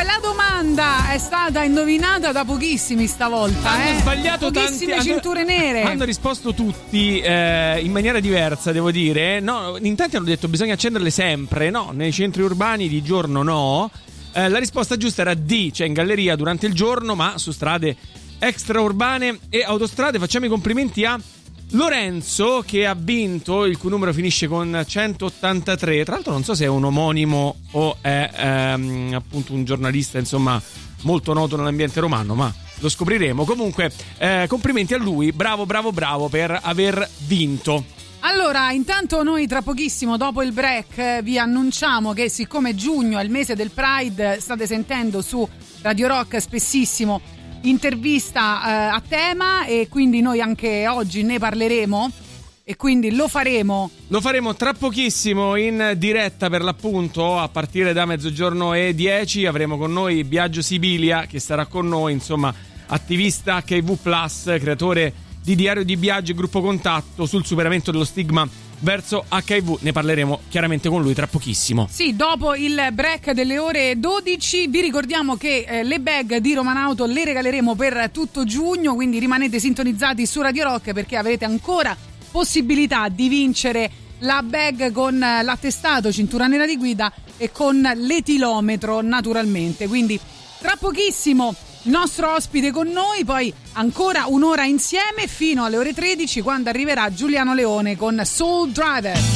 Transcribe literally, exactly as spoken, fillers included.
Comunque la domanda è stata indovinata da pochissimi stavolta. Hanno eh? sbagliato pochissime tanti, cinture hanno, nere. Hanno risposto tutti eh, in maniera diversa, devo dire. No, in tanti hanno detto bisogna accenderle sempre. No, nei centri urbani di giorno no. Eh, la risposta giusta era D, cioè in galleria durante il giorno, ma su strade extraurbane e autostrade. Facciamo i complimenti a Lorenzo, che ha vinto, il cui numero finisce con centottantatré. Tra l'altro non so se è un omonimo o è ehm, appunto un giornalista, insomma, molto noto nell'ambiente romano, ma lo scopriremo. Comunque eh, complimenti a lui, bravo bravo bravo per aver vinto. Allora, intanto noi tra pochissimo, dopo il break, vi annunciamo che siccome giugno è il mese del Pride, state sentendo su Radio Rock spessissimo intervista eh, a tema, e quindi noi anche oggi ne parleremo e quindi lo faremo lo faremo tra pochissimo in diretta, per l'appunto a partire da mezzogiorno e dieci avremo con noi Biagio Sibilia, che sarà con noi, insomma attivista acca i vu plus, creatore di Diario di Biagio e Gruppo Contatto sul superamento dello stigma verso acca i vu. Ne parleremo chiaramente con lui tra pochissimo. Sì, dopo il break delle ore dodici. Vi ricordiamo che eh, le bag di Romanauto le regaleremo per tutto giugno, quindi rimanete sintonizzati su Radio Rock, perché avrete ancora possibilità di vincere la bag con l'attestato cintura nera di guida e con l'etilometro, naturalmente. Quindi tra pochissimo il nostro ospite con noi, poi ancora un'ora insieme fino alle ore tredici, quando arriverà Giuliano Leone con Soul Driver.